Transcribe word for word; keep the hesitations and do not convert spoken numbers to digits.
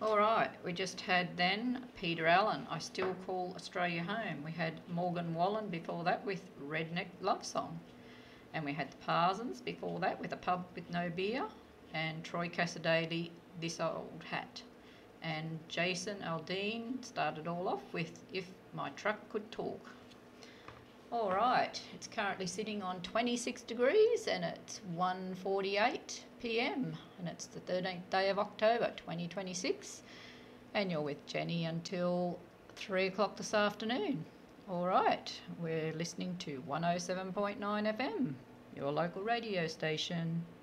All right, we just had then Peter Allen, I Still Call Australia Home. We had Morgan Wallen before that with Redneck Love Song. And we had the Parsons before that with A Pub with No Beer. And Troy Cassadaly, This Old Hat. And Jason Aldean started all off with If My Truck Could Talk. All right, it's currently sitting on twenty-six degrees and it's one forty-eight p m and it's the thirteenth day of October twenty twenty-six, and you're with Jenny until three o'clock this afternoon. All right, we're listening to one oh seven point nine F M, your local radio station.